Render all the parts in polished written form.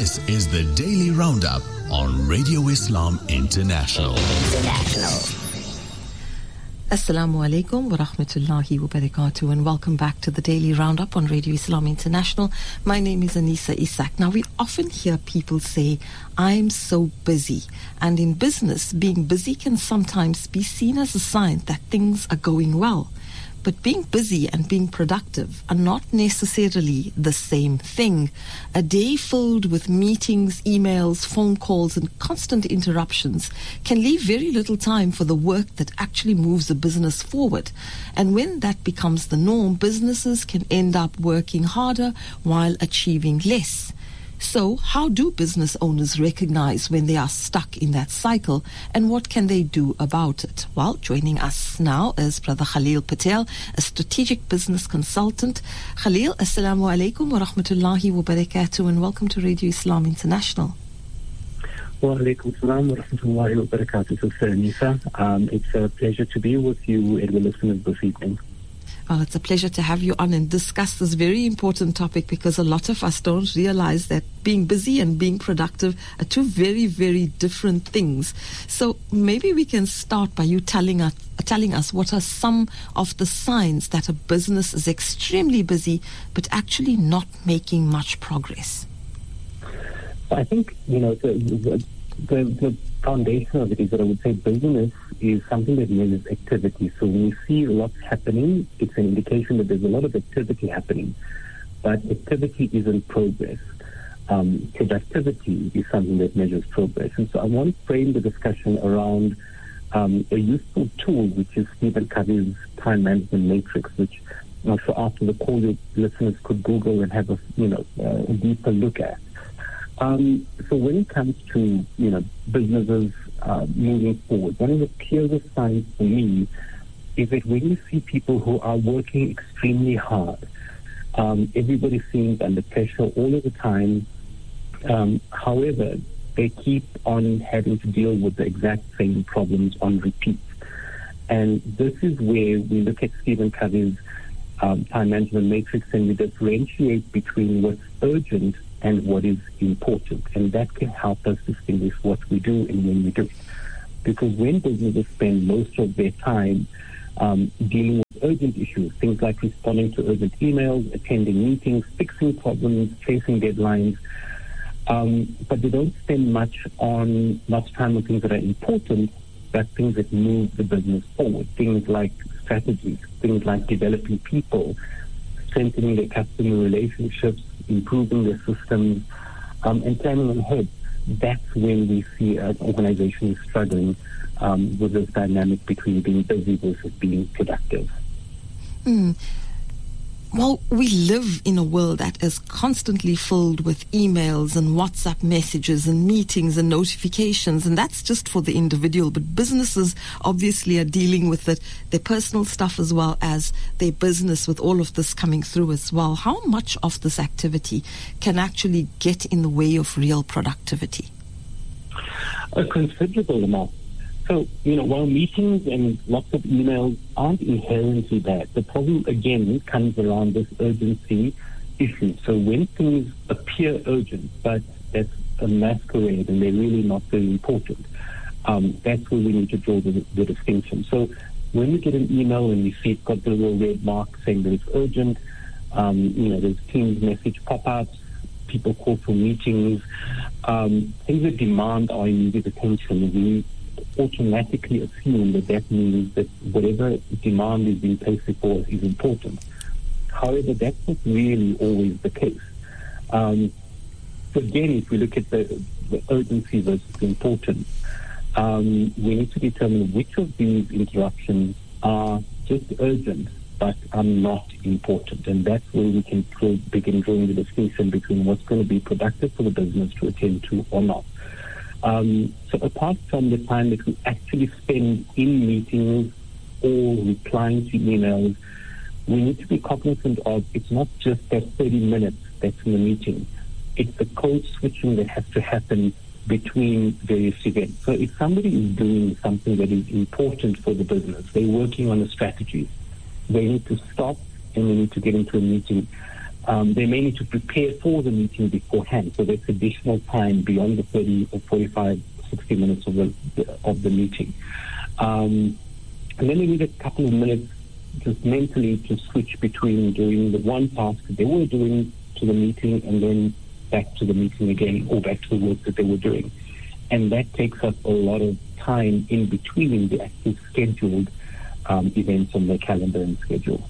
This is the Daily Roundup on Radio Islam International. Assalamu alaikum wa rahmatullahi wa barakatuh, and welcome back to the Daily Roundup on Radio Islam International. My name is Anisa Isak. Now, we often hear people say, I'm so busy. And in business, being busy can sometimes be seen as a sign that things are going well. But being busy and being productive are not necessarily the same thing. A day filled with meetings, emails, phone calls, and constant interruptions can leave very little time for the work that actually moves a business forward. And when that becomes the norm, businesses can end up working harder while achieving less. So, how do business owners recognize when they are stuck in that cycle, and what can they do about it? Well, joining us now is Brother Khalil Patel, a strategic business consultant. Khalil, assalamu alaikum wa rahmatullahi wa barakatuh, and welcome to Radio Islam International. Wa alaikum salam wa rahmatullahi wa barakatuh, Sister Anisa. It's a pleasure to be with you and the listeners this evening. Well, it's a pleasure to have you on and discuss this very important topic, because a lot of us don't realize that being busy and being productive are two very, very different things. So maybe we can start by you telling us what are some of the signs that a business is extremely busy but actually not making much progress. I think, the foundation of it is that I would say business is something that measures activity. So when we see lots happening, it's an indication that there's a lot of activity happening, but activity isn't progress. Productivity is something that measures progress. And so I want to frame the discussion around a useful tool, which is Stephen Covey's time management matrix, which I'm sure after the call your listeners could Google and have a deeper look at. So when it comes to, businesses moving forward, one of the clearest signs for me is that when you see people who are working extremely hard, everybody seems under pressure all of the time. However, they keep on having to deal with the exact same problems on repeat. And this is where we look at Stephen Covey's time management matrix, and we differentiate between what's urgent and what is important. And that can help us distinguish what we do and when we do it. Because when businesses spend most of their time dealing with urgent issues, things like responding to urgent emails, attending meetings, fixing problems, chasing deadlines, but they don't spend much time on things that are important, but things that move the business forward. Things like strategies, things like developing people, strengthening their customer relationships, improving their systems, and planning ahead. That's when we see an organization is struggling with this dynamic between being busy versus being productive. Well, we live in a world that is constantly filled with emails and WhatsApp messages and meetings and notifications, and that's just for the individual. But businesses obviously are dealing with it, their personal stuff as well as their business, with all of this coming through as well. How much of this activity can actually get in the way of real productivity? A considerable amount. So, while meetings and lots of emails aren't inherently bad, the problem, again, comes around this urgency issue. So when things appear urgent, but that's a masquerade and they're really not very important, that's where we need to draw the distinction. So when we get an email and we see it's got the little red mark saying that it's urgent, there's Teams message pop-ups, people call for meetings, things that demand our immediate attention, we automatically assume that means that whatever demand is being placed before us is important. However, that's not really always the case. So again, if we look at the urgency versus important, we need to determine which of these interruptions are just urgent but are not important. And that's where we can begin drawing the distinction between what's going to be productive for the business to attend to or not. So apart from the time that we actually spend in meetings or replying to emails, we need to be cognizant of it's not just that 30 minutes that's in the meeting. It's the code switching that has to happen between various events. So if somebody is doing something that is important for the business, they're working on a strategy, they need to stop and they need to get into a meeting They may need to prepare for the meeting beforehand, so that's additional time beyond the 30 or 45, 60 minutes of the meeting. And then they need a couple of minutes just mentally to switch between doing the one task that they were doing to the meeting and then back to the meeting again, or back to the work that they were doing. And that takes up a lot of time in between the actual scheduled events on their calendar and schedule.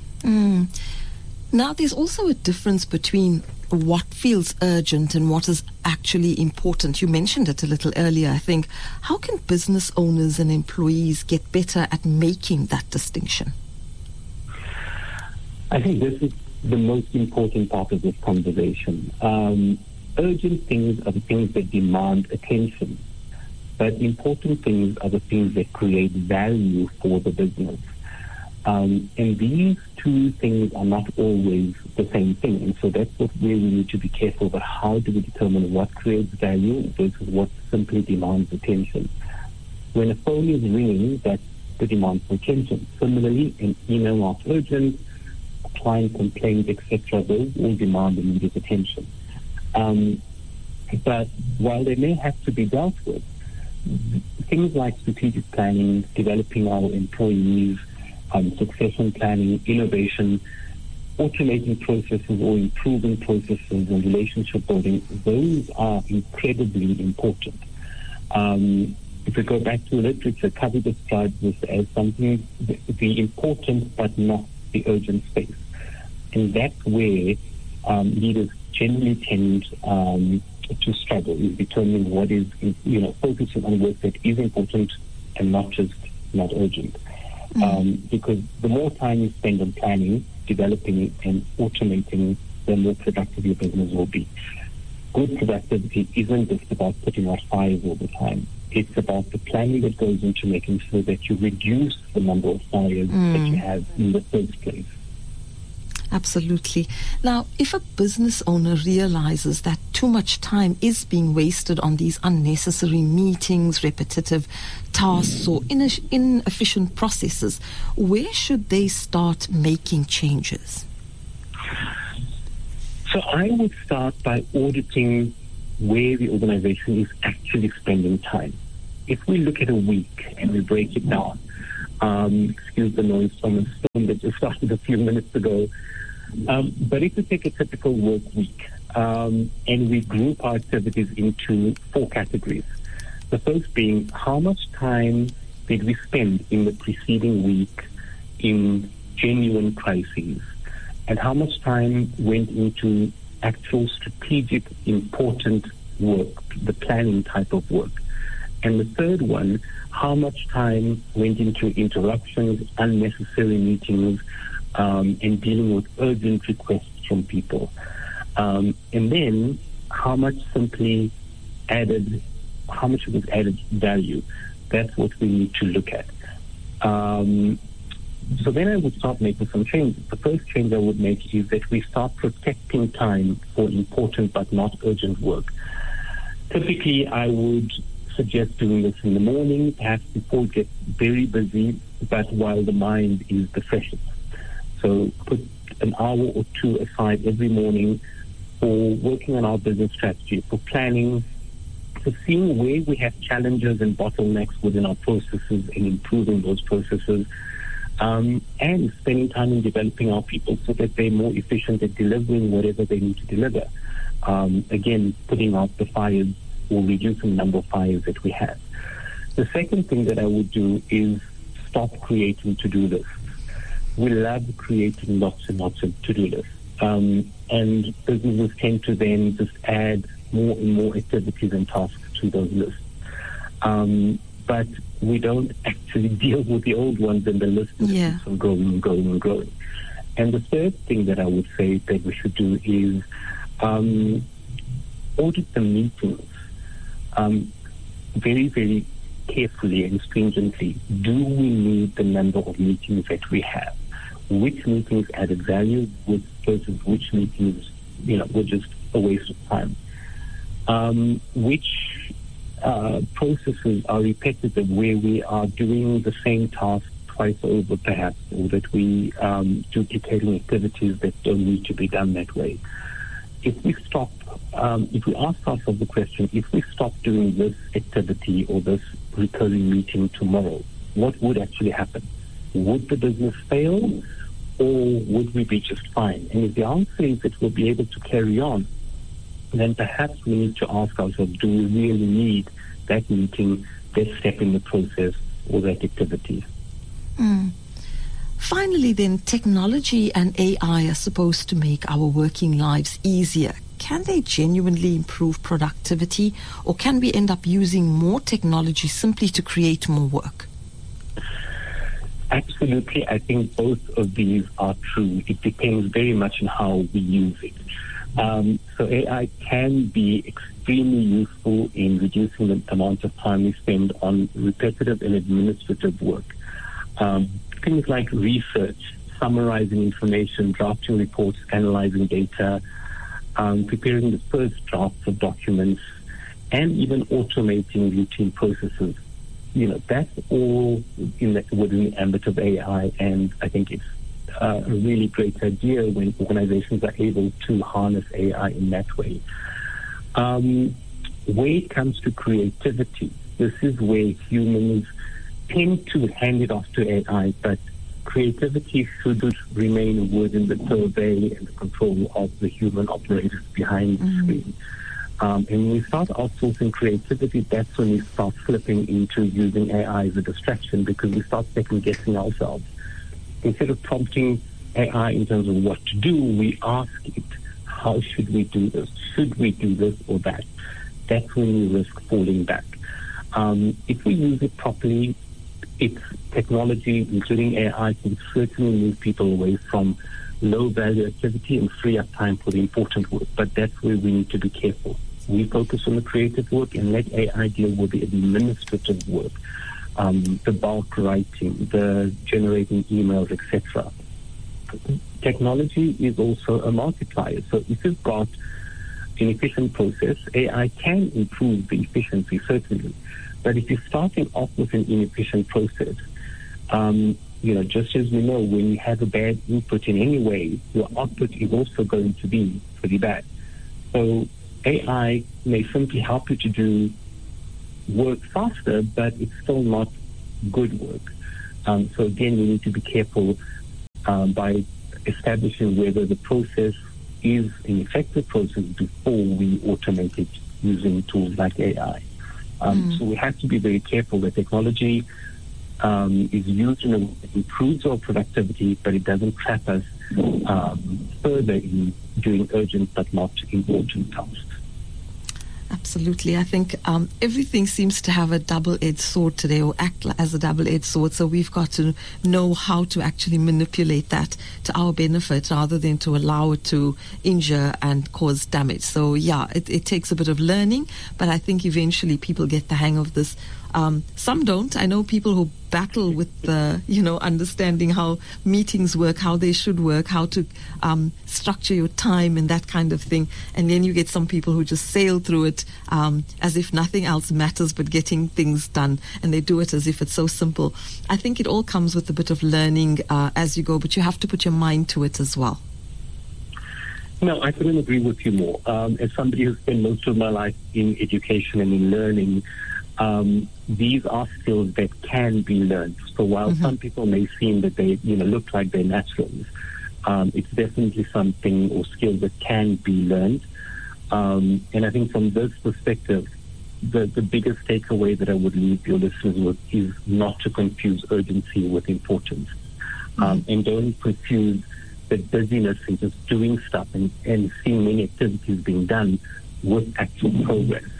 Now, there's also a difference between what feels urgent and what is actually important. You mentioned it a little earlier, I think. How can business owners and employees get better at making that distinction? I think this is the most important part of this conversation. Urgent things are the things that demand attention, but important things are the things that create value for the business. And these two things are not always the same thing. And so that's where we need to be careful about how do we determine what creates value versus what simply demands attention. When a phone is ringing, that's the demand for attention. Similarly, an email not urgent, a client complaint, etc., those all demand immediate attention. But while they may have to be dealt with, things like strategic planning, developing our employees, succession planning, innovation, automating processes or improving processes and relationship building, those are incredibly important. If we go back to the literature, Covey describes this as something, the important but not the urgent space. And that's where leaders generally tend to struggle, is determining what is, focusing on work that is important and not just not urgent. Because the more time you spend on planning, developing and automating, the more productive your business will be. Good productivity isn't just about putting out fires all the time. It's about the planning that goes into making sure that you reduce the number of fires that you have in the first place. Absolutely. Now, if a business owner realizes that too much time is being wasted on these unnecessary meetings, repetitive tasks, or inefficient processes, where should they start making changes? So I would start by auditing where the organization is actually spending time. If we look at a week and we break it down, excuse the noise from a storm that just started a few minutes ago, but if we take a typical work week and we group our activities into 4 categories, the first being how much time did we spend in the preceding week in genuine crises, and how much time went into actual strategic, important work, the planning type of work. And the third one, how much time went into interruptions, unnecessary meetings, and dealing with urgent requests from people. And then how much simply added, how much of it added value. That's what we need to look at. So then I would start making some changes. The first change I would make is that we start protecting time for important but not urgent work. Typically, I would suggest doing this in the morning, perhaps before it gets very busy, but while the mind is the freshest. So put an hour or 2 aside every morning for working on our business strategy, for planning, for seeing where we have challenges and bottlenecks within our processes and improving those processes, and spending time in developing our people so that they're more efficient at delivering whatever they need to deliver. Again, putting out the fires or reducing the number of fires that we have. The second thing that I would do is stop creating to-do lists. We love creating lots and lots of to-do lists. And businesses tend to then just add more and more activities and tasks to those lists. But we don't actually deal with the old ones, and the list is keeps on growing and growing and growing. And the third thing that I would say that we should do is audit the meetings very, very carefully and stringently. Do we need the number of meetings that we have? Which meetings added value versus which meetings, were just a waste of time? Which processes are repetitive, where we are doing the same task twice over perhaps, or that we duplicating activities that don't need to be done that way. If we stop, if we ask ourselves the question, if we stop doing this activity or this recurring meeting tomorrow, what would actually happen? Would the business fail, or would we be just fine? And if the answer is that we'll be able to carry on, then perhaps we need to ask ourselves, do we really need that meeting, that step in the process, or that activity? Finally then, technology and AI are supposed to make our working lives easier. Can they genuinely improve productivity, or can we end up using more technology simply to create more work? Absolutely. I think both of these are true. It depends very much on how we use it. So AI can be extremely useful in reducing the amount of time we spend on repetitive and administrative work. Things like research, summarizing information, drafting reports, analyzing data, preparing the first drafts of documents, and even automating routine processes. That's all within the ambit of AI, and I think it's a really great idea when organizations are able to harness AI in that way. When it comes to creativity, this is where humans tend to hand it off to AI, but creativity should remain within the purvey and the control of the human operators behind the screen. And when we start outsourcing creativity, that's when we start slipping into using AI as a distraction, because we start second-guessing ourselves. Instead of prompting AI in terms of what to do, we ask it, how should we do this? Should we do this or that? That's when we risk falling back. If we use it properly, its technology, including AI, can certainly move people away from low-value activity and free up time for the important work. But that's where we need to be careful. We focus on the creative work and let AI deal with the administrative work, the bulk writing, the generating emails, etc. Technology is also a multiplier. So if you've got an efficient process, AI can improve the efficiency, certainly. But if you're starting off with an inefficient process, just as we know, when you have a bad input in any way, your output is also going to be pretty bad. So AI may simply help you to do work faster, but it's still not good work. So again, we need to be careful by establishing whether the process is an effective process before we automate it using tools like AI. So we have to be very careful that technology is used in a way that improves our productivity, but it doesn't trap us further in doing urgent but not important tasks. Absolutely. I think everything seems to have a double-edged sword today, or act as a double-edged sword. So we've got to know how to actually manipulate that to our benefit rather than to allow it to injure and cause damage. So yeah, it takes a bit of learning, but I think eventually people get the hang of this. Some don't. I know people who battle with understanding how meetings work, how they should work, how to structure your time and that kind of thing. And then you get some people who just sail through it as if nothing else matters but getting things done, and they do it as if it's so simple. I think it all comes with a bit of learning as you go, but you have to put your mind to it as well. No, I couldn't agree with you more. As somebody who's spent most of my life in education and in learning, these are skills that can be learned. So while some people may seem that they, look like they're naturals, it's definitely something or skill that can be learned. And I think from this perspective, the biggest takeaway that I would leave your listeners with is not to confuse urgency with importance. And don't confuse the busyness and just doing stuff and seeing many activities being done with actual progress.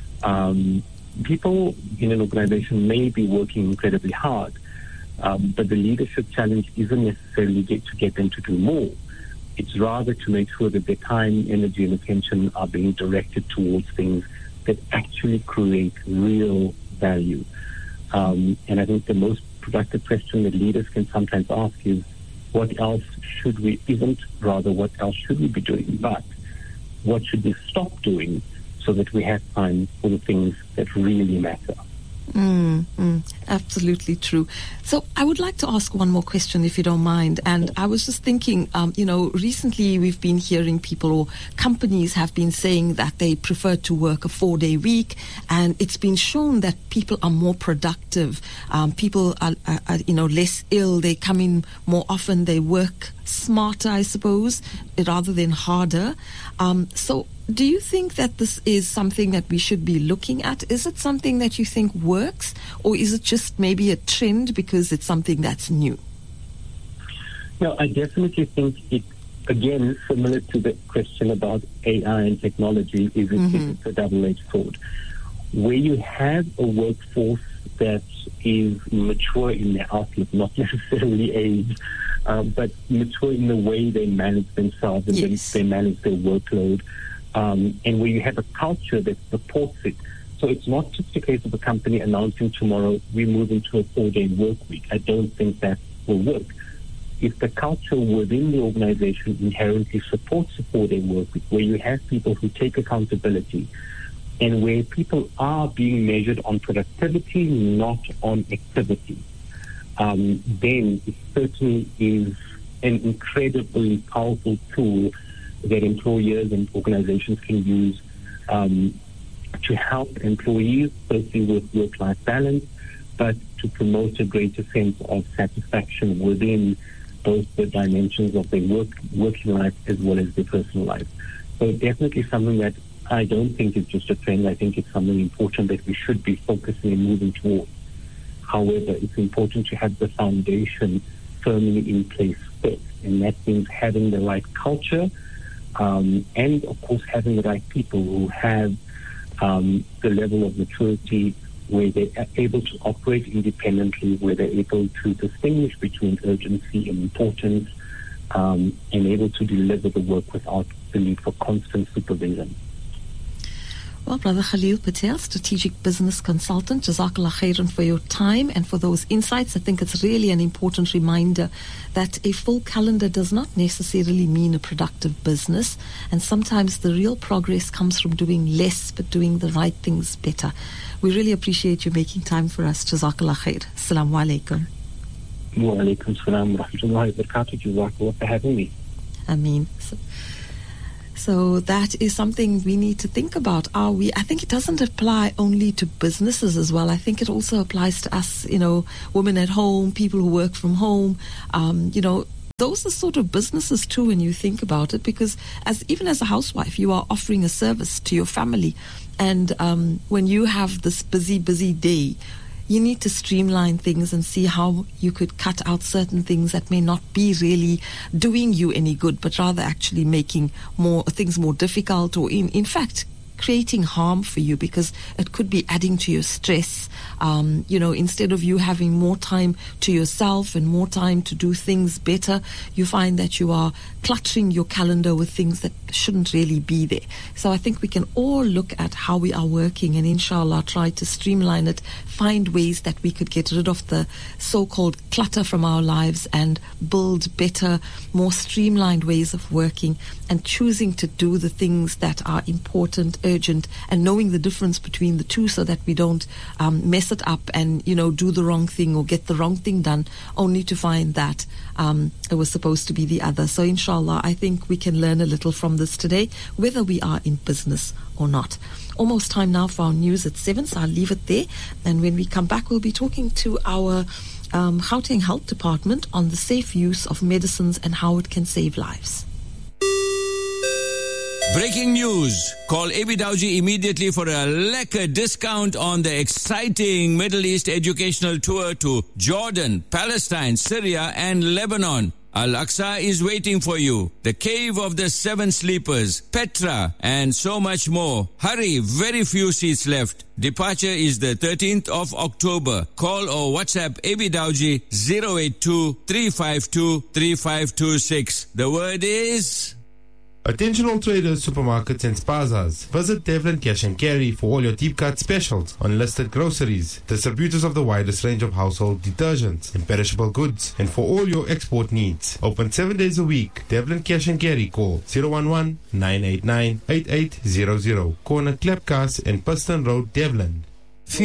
People in an organization may be working incredibly hard, but the leadership challenge isn't necessarily to get them to do more. It's rather to make sure that their time, energy, and attention are being directed towards things that actually create real value. And I think the most productive question that leaders can sometimes ask is, what else should we, what else should we be doing? But what should we stop doing so that we have time for the things that really matter? Absolutely true. So I would like to ask one more question, if you don't mind. And I was just thinking, recently we've been hearing people or companies have been saying that they prefer to work a 4-day week, and it's been shown that people are more productive. People are less ill. They come in more often. They work smarter, I suppose, rather than harder. So do you think that this is something that we should be looking at? Is it something that you think works, or is it just maybe a trend because it's something that's new? No, I definitely think it, again, similar to the question about AI and technology, it's a double-edged sword. Where you have a workforce that is mature in their outlook, not necessarily age, but mature in the way they manage themselves and they manage their workload, and where you have a culture that supports it. So it's not just a case of a company announcing tomorrow we move into a 4-day work week. I don't think that will work. If the culture within the organization inherently supports a 4-day work week, where you have people who take accountability, and where people are being measured on productivity, not on activity, then it certainly is an incredibly powerful tool that employers and organizations can use to help employees, firstly with work-life balance, but to promote a greater sense of satisfaction within both the dimensions of their working life as well as their personal life. So definitely something that I don't think is just a trend. I think it's something important that we should be focusing and moving towards. However, it's important to have the foundation firmly in place first, and that means having the right culture, and of course having the right people who have the level of maturity where they are able to operate independently, where they're able to distinguish between urgency and importance, and able to deliver the work without the need for constant supervision. Well, Brother Khalil Patel, Strategic Business Consultant, Jazakallah khairan for your time and for those insights. I think it's really an important reminder that a full calendar does not necessarily mean a productive business, and sometimes the real progress comes from doing less but doing the right things better. We really appreciate you making time for us. Jazakallah khair. Assalamu alaikum. Wa alaikum salam wa rahmatullahi wa barakatuh. Jazakallah for having me. Ameen. So that is something we need to think about. I think it doesn't apply only to businesses as well. I think it also applies to us, women at home, people who work from home. Those are sort of businesses too when you think about it, because even as a housewife, you are offering a service to your family. And when you have this busy day, you need to streamline things and see how you could cut out certain things that may not be really doing you any good, but rather actually making things more difficult, or in fact creating harm for you, because it could be adding to your stress. Instead of you having more time to yourself and more time to do things better, you find that you are cluttering your calendar with things that shouldn't really be there. So I think we can all look at how we are working and inshallah try to streamline it, find ways that we could get rid of the so-called clutter from our lives and build better, more streamlined ways of working, and choosing to do the things that are important, urgent, and knowing the difference between the two so that we don't mess it up and do the wrong thing or get the wrong thing done only to find that it was supposed to be the other. So inshallah, I think we can learn a little from this today, whether we are in business or not. Almost time now for our news at 7, so I'll leave it there. And when we come back, we'll be talking to our Gauteng Health Department on the safe use of medicines and how it can save lives. Breaking news. Call AB Dowji immediately for a lekker discount on the exciting Middle East educational tour to Jordan, Palestine, Syria and Lebanon. Al-Aqsa is waiting for you. The Cave of the Seven Sleepers, Petra and so much more. Hurry, very few seats left. Departure is the 13th of October. Call or WhatsApp AB Dowji 082 352 3526. The word is... Attention all traders, supermarkets and spazas. Visit Devlin Cash and Carry for all your deep cut specials on listed groceries, distributors of the widest range of household detergents and perishable goods, and for all your export needs. Open 7 days a week. Devlin Cash and Carry. Call 011-989-8800. Corner Klepkas and Piston Road, Devlin.